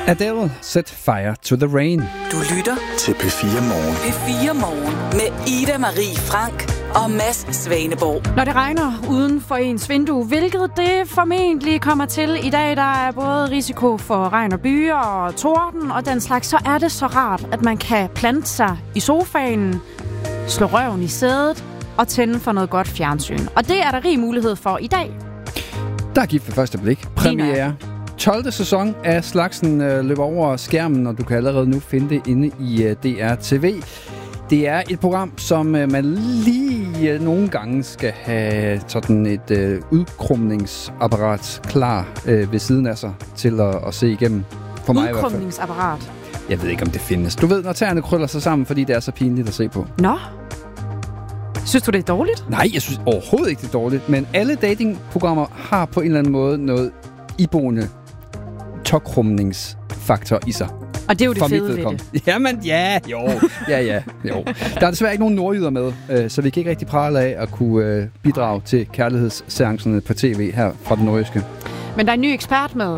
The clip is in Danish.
Adele, Set Fire to the Rain. Du lytter til P4 Morgen. P4 Morgen med Ida Marie Frank og Mads Svaneborg. Når det regner uden for ens vindue, hvilket det formentlig kommer til i dag, der er både risiko for regn og byer og torden og den slags, så er det så rart, at man kan plante sig i sofaen, slå røven i sædet og tænde for noget godt fjernsyn. Og det er der rig mulighed for i dag. Der er gift ved første blik. Premiere. 12. sæson af slagsen løber over skærmen, og du kan allerede nu finde det inde i DR TV. Det er et program, som man lige nogle gange skal have sådan et udkrumningsapparat klar ved siden af sig til at se igennem. For mig i hvert fald. Udkrumningsapparat? Jeg ved ikke, om det findes. Du ved, når tæerne krøller sig sammen, fordi det er så pinligt at se på. Nå. Synes du, det er dårligt? Nej, jeg synes overhovedet ikke, det er dårligt. Men alle datingprogrammer har på en eller anden måde noget iboende tåkrumningsfaktor i sig. Og det er jo det fede ved det. Jamen, ja, jo. Der er desværre ikke nogen nordjyder med, så vi kan ikke rigtig prale af at kunne bidrage til kærlighedsseancerne på tv her fra den nordjyske. Men der er en ny ekspert med.